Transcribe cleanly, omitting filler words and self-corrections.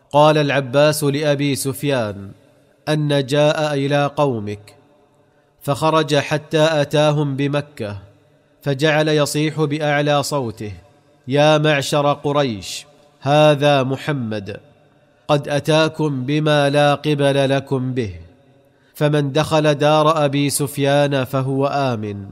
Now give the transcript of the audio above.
قال العباس لأبي سفيان أن جاء إلى قومك، فخرج حتى أتاهم بمكة، فجعل يصيح بأعلى صوته: يا معشر قريش، هذا محمد قد أتاكم بما لا قبل لكم به، فمن دخل دار أبي سفيان فهو آمن،